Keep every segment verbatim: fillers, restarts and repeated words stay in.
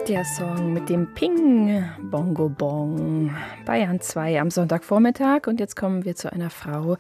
Der Song mit dem Ping, Bongo Bong, Bayern zwei am Sonntagvormittag. Und jetzt kommen wir zu einer Frau,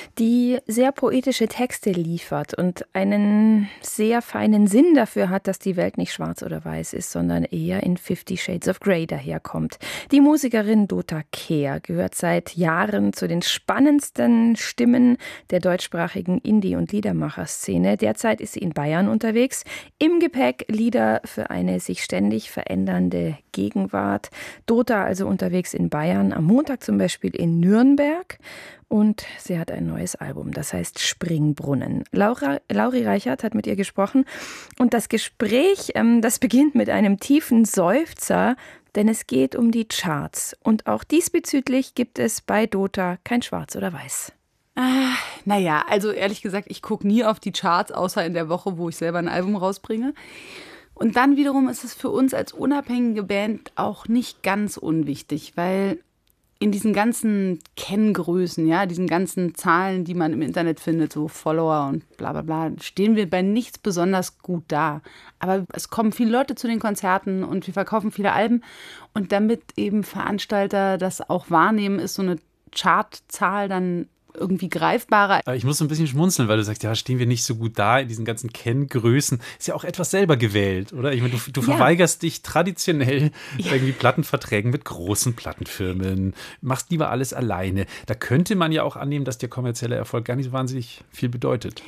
die sehr poetische Texte liefert und einen sehr feinen Sinn dafür hat, dass die Welt nicht schwarz oder weiß ist, sondern eher in Fifty Shades of Grey daherkommt. Die Musikerin Dota Kehr gehört seit Jahren zu den spannendsten Stimmen der deutschsprachigen Indie- und Liedermacherszene. Derzeit ist sie in Bayern unterwegs. Im Gepäck Lieder für eine sich ständig verändernde Gegenwart. Dota also unterwegs in Bayern, am Montag zum Beispiel in Nürnberg. Und sie hat ein neues Album, das heißt Springbrunnen. Laura, Lauri Reichert hat mit ihr gesprochen. Und das Gespräch, ähm, das beginnt mit einem tiefen Seufzer, denn es geht um die Charts. Und auch diesbezüglich gibt es bei Dota kein Schwarz oder Weiß. Ah, naja, also ehrlich gesagt, ich gucke nie auf die Charts, außer in der Woche, wo ich selber ein Album rausbringe. Und dann wiederum ist es für uns als unabhängige Band auch nicht ganz unwichtig, weil in diesen ganzen Kenngrößen, ja, diesen ganzen Zahlen, die man im Internet findet, so Follower und bla bla bla, stehen wir bei nichts besonders gut da. Aber es kommen viele Leute zu den Konzerten und wir verkaufen viele Alben. Und damit eben Veranstalter das auch wahrnehmen, ist so eine Chartzahl dann irgendwie greifbarer. Ich muss so ein bisschen schmunzeln, weil du sagst, ja, stehen wir nicht so gut da in diesen ganzen Kenngrößen. Ist ja auch etwas selber gewählt, oder? Ich meine, du, du ja. verweigerst dich traditionell ja. irgendwie Plattenverträgen mit großen Plattenfirmen, machst lieber alles alleine. Da könnte man ja auch annehmen, dass der kommerzielle Erfolg gar nicht so wahnsinnig viel bedeutet.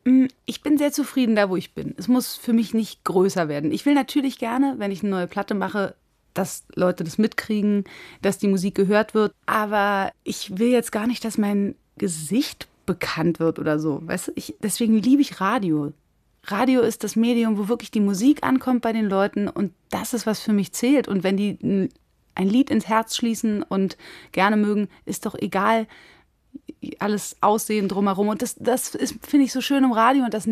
Ich bin sehr zufrieden da, wo ich bin. Es muss für mich nicht größer werden. Ich will natürlich gerne, wenn ich eine neue Platte mache, dass Leute das mitkriegen, dass die Musik gehört wird. Aber ich will jetzt gar nicht, dass mein Gesicht bekannt wird oder so. Weißt du, ich, deswegen liebe ich Radio. Radio ist das Medium, wo wirklich die Musik ankommt bei den Leuten und das ist, was für mich zählt. Und wenn die ein Lied ins Herz schließen und gerne mögen, ist doch egal, alles Aussehen drumherum. Und das, das ist, finde ich, so schön im Radio und das